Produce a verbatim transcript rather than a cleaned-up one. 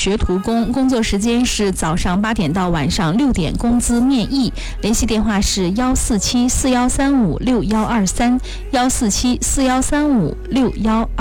学徒工，工作时间是早上八点到晚上六点，工资面议。联系电话是幺四七四幺三五六幺二三，幺四七四幺三五六幺。